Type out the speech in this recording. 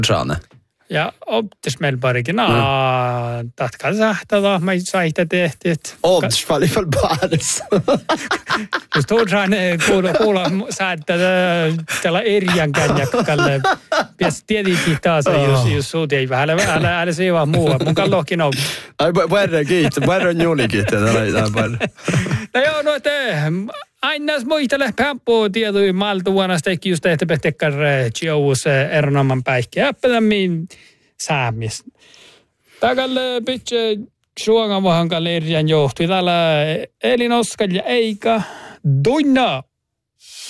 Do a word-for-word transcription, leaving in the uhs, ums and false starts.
Saane. Ja optis meillä parikin. Aa, tatkaa sähtävää, mä saihtä tehtiin. Optis paljon päädessä. Jos tuodsaan kuulla, kuulla säätä tällä erjän känjäkkälle. Piäs tietenkin taas, jos, jos suut ei vähän, älä, älä se vaan muu. Mun kallohkin on. Ai, vuoden kiitos, vuoden juuli kiitos. No joo, no te, aina muistele pämpuu tietyin maltuvanas teki just tehtäpä tekkar tjous ernomman päihkiä. Äppätämmin säämis. Täkälle pitse suongan vahan kalle erjän johtui. Täällä Elin Oskar ja Eika Dunna.